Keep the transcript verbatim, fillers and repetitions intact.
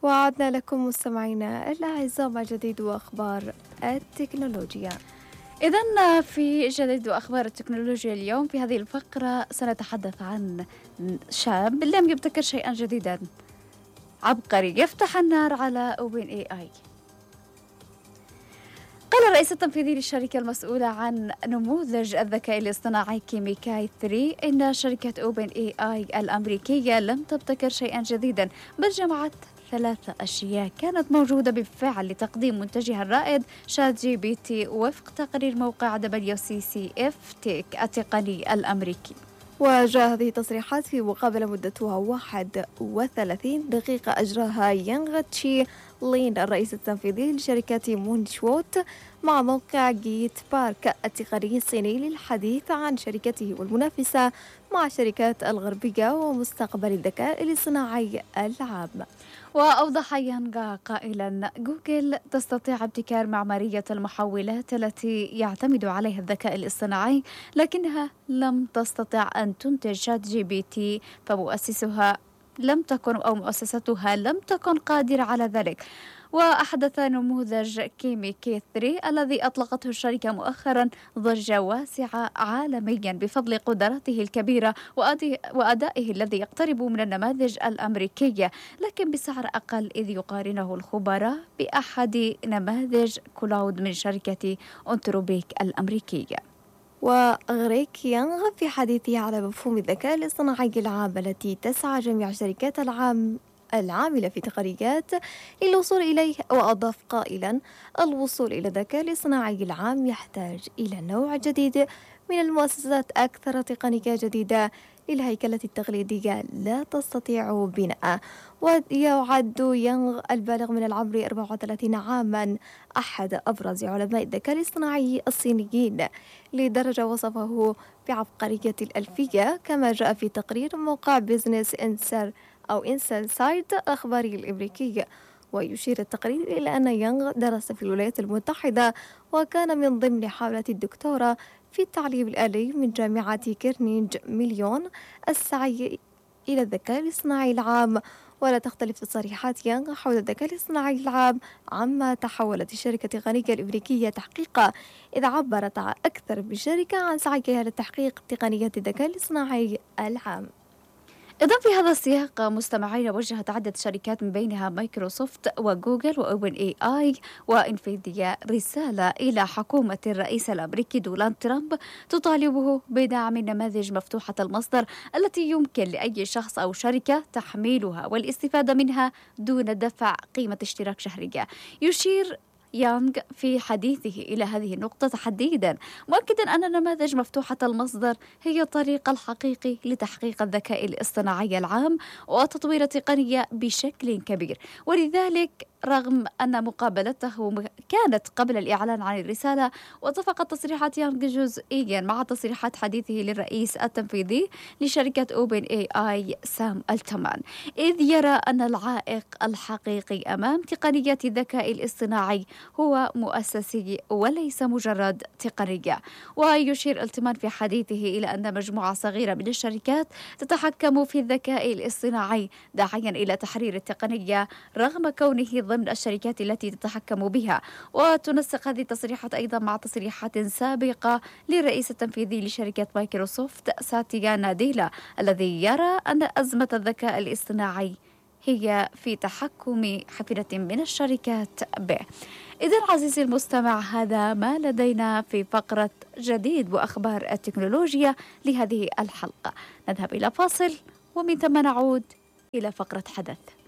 وعدنا لكم مستمعينا الأعزاء مع جديد وأخبار التكنولوجيا. إذن في جديد وأخبار التكنولوجيا اليوم في هذه الفقرة سنتحدث عن شاب لم يبتكر شيئا جديدا عبقري يفتح النار على أوبن إي آي. قال الرئيس التنفيذي للشركة المسؤولة عن نموذج الذكاء الاصطناعي كيميكاي ثلاثة إن شركة أوبن إي آي الأمريكية لم تبتكر شيئا جديدا، بل جمعت ثلاث أشياء كانت موجودة بالفعل لتقديم منتجها الرائد شات جي بي تي وفق تقرير موقع دبليو سي سي إف تيك التقني الأمريكي. وجاء هذه التصريحات في مقابلة مدتها واحد وثلاثين دقيقة أجراها يانغ تشي لين الرئيس التنفيذي لشركة مونشوت مع موقع جيت بارك التقني الصيني للحديث عن شركته والمنافسة مع الشركات الغربية ومستقبل الذكاء الاصطناعي العام. وأوضح يانغ قائلا: جوجل تستطيع ابتكار معمارية المحولات التي يعتمد عليها الذكاء الاصطناعي، لكنها لم تستطع أن تنتج شات جي بي تي، فمؤسسها لم تكن أو مؤسستها لم تكن قادرة على ذلك. وأحدث نموذج كيميكي ثلاثة الذي أطلقته الشركة مؤخرا ضجة واسعة عالميا بفضل قدراته الكبيرة وأدائه الذي يقترب من النماذج الأمريكية، لكن بسعر أقل، إذ يقارنه الخبراء بأحد نماذج كلاود من شركة أنتروبيك الأمريكية. وغريك يانغ في حديثه على مفهوم الذكاء الاصطناعي العام التي تسعى جميع شركات العام العاملة في تقنيات للوصول إليه، وأضاف قائلا: الوصول إلى الذكاء الاصطناعي العام يحتاج إلى نوع جديد من المؤسسات أكثر تقنية جديدة للهيكلة التقليدية لا تستطيع بناء. ويعد يانغ البالغ من العمر أربعة وثلاثين عاما أحد أبرز علماء الذكاء الاصطناعي الصينيين، لدرجة وصفه بعبقرية الألفية، كما جاء في تقرير موقع بيزنس إنسر أو إنسل سايد الأخباري الأمريكي. ويشير التقرير إلى أن يانغ درس في الولايات المتحدة، وكان من ضمن حملة الدكتوراه في التعليم الآلي من جامعة كيرنيج مليون السعي إلى الذكاء الاصطناعي العام. ولا تختلف تصريحات يانغ حول الذكاء الاصطناعي العام عما تحولت الشركة التقنية الأمريكية تحقيقا، إذ عبرت أكثر من شركة عن سعيها لتحقيق تقنية الذكاء الاصطناعي العام. إذن في هذا السياق مستمعين، وجهت عدة شركات من بينها مايكروسوفت وجوجل وأوبن إي آي وإنفيديا رسالة إلى حكومة الرئيس الأمريكي دونالد ترامب تطالبه بدعم النماذج مفتوحة المصدر التي يمكن لأي شخص أو شركة تحميلها والاستفادة منها دون دفع قيمة اشتراك شهرية. يشير يانغ في حديثه إلى هذه النقطة تحديدا، مؤكدا أن نماذج مفتوحة المصدر هي الطريق الحقيقي لتحقيق الذكاء الاصطناعي العام وتطوير التقنية بشكل كبير. ولذلك رغم أن مقابلته كانت قبل الإعلان عن الرسالة، واتفقت تصريحات يانغ جزئيا مع تصريحات حديثه للرئيس التنفيذي لشركة أوبن إي آي سام التمان، إذ يرى أن العائق الحقيقي أمام تقنية الذكاء الاصطناعي هو مؤسسي وليس مجرد تقنية. ويشير التمان في حديثه إلى أن مجموعة صغيرة من الشركات تتحكم في الذكاء الاصطناعي، داعيا إلى تحرير التقنية رغم كونه ضمن الشركات التي تتحكم بها. وتنسق هذه التصريحات أيضا مع تصريحات سابقة للرئيس التنفيذي لشركة مايكروسوفت ساتيا ناديلا، الذي يرى أن أزمة الذكاء الاصطناعي هي في تحكم حافلة من الشركات به. إذن عزيزي المستمع، هذا ما لدينا في فقرة جديد وأخبار التكنولوجيا لهذه الحلقة. نذهب إلى فاصل ومن ثم نعود إلى فقرة حدث.